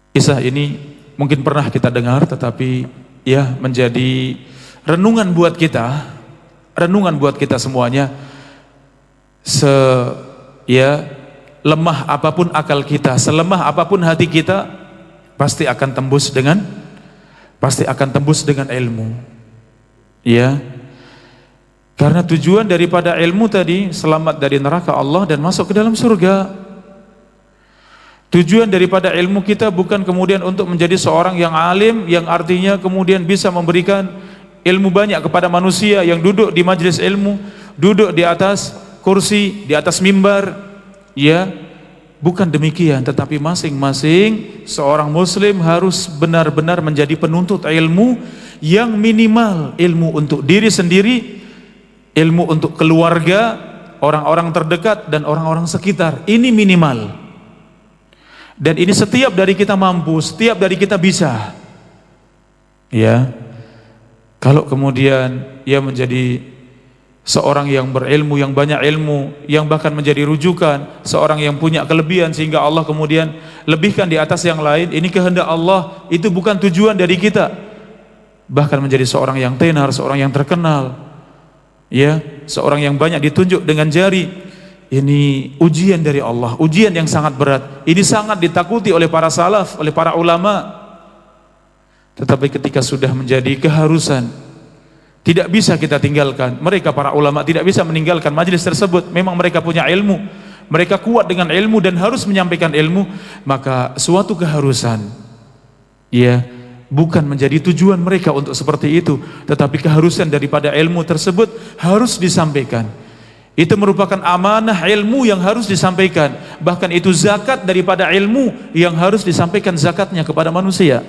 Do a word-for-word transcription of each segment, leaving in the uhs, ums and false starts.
Kisah ini mungkin pernah kita dengar, tetapi ya menjadi renungan buat kita, renungan buat kita semuanya. Se ya lemah apapun akal kita, selemah apapun hati kita, pasti akan tembus dengan pasti akan tembus dengan ilmu. Ya. Karena tujuan daripada ilmu tadi selamat dari neraka Allah dan masuk ke dalam surga. Tujuan daripada ilmu kita bukan kemudian untuk menjadi seorang yang alim, yang artinya kemudian bisa memberikan ilmu banyak kepada manusia yang duduk di majelis ilmu, duduk di atas kursi, di atas mimbar. Ya, bukan demikian, tetapi masing-masing seorang muslim harus benar-benar menjadi penuntut ilmu yang minimal ilmu untuk diri sendiri, ilmu untuk keluarga, orang-orang terdekat dan orang-orang sekitar. Ini minimal. Dan ini setiap dari kita mampu, setiap dari kita bisa. Ya. Kalau kemudian ia menjadi seorang yang berilmu, yang banyak ilmu, yang bahkan menjadi rujukan, seorang yang punya kelebihan sehingga Allah kemudian lebihkan di atas yang lain, ini kehendak Allah, itu bukan tujuan dari kita. Bahkan menjadi seorang yang tenar, seorang yang terkenal, ya, seorang yang banyak ditunjuk dengan jari. Ini ujian dari Allah, ujian yang sangat berat. Ini sangat ditakuti oleh para salaf, oleh para ulama. Tetapi ketika sudah menjadi keharusan, tidak bisa kita tinggalkan. Mereka para ulama tidak bisa meninggalkan majelis tersebut. Memang mereka punya ilmu, mereka kuat dengan ilmu dan harus menyampaikan ilmu. Maka suatu keharusan, ya, bukan menjadi tujuan mereka untuk seperti itu, tetapi keharusan daripada ilmu tersebut harus disampaikan. Itu merupakan amanah ilmu yang harus disampaikan. Bahkan itu zakat daripada ilmu yang harus disampaikan zakatnya kepada manusia.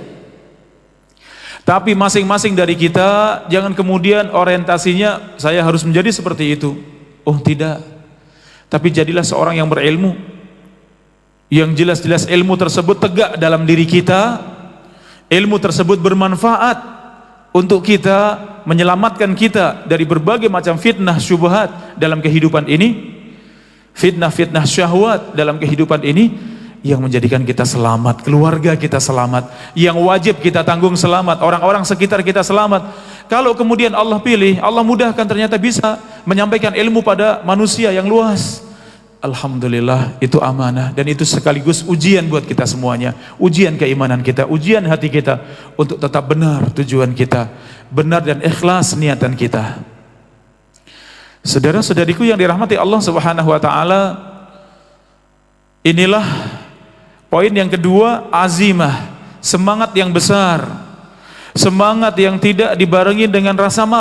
Tapi masing-masing dari kita jangan kemudian orientasinya saya harus menjadi seperti itu. Oh tidak. Tapi jadilah seorang yang berilmu, yang jelas-jelas ilmu tersebut tegak dalam diri kita. Ilmu tersebut bermanfaat untuk kita, menyelamatkan kita dari berbagai macam fitnah syubhat dalam kehidupan ini, fitnah-fitnah syahwat dalam kehidupan ini, yang menjadikan kita selamat, keluarga kita selamat, yang wajib kita tanggung selamat, orang-orang sekitar kita selamat. Kalau kemudian Allah pilih, Allah mudahkan, ternyata bisa menyampaikan ilmu pada manusia yang luas. Alhamdulillah, itu amanah dan itu sekaligus ujian buat kita semuanya. Ujian keimanan kita, ujian hati kita untuk tetap benar tujuan kita, benar dan ikhlas niatan kita. Saudara-saudariku yang dirahmati Allah Subhanahu wa taala, inilah poin yang kedua, azimah, semangat yang besar. Semangat yang tidak dibarengi dengan rasa malu.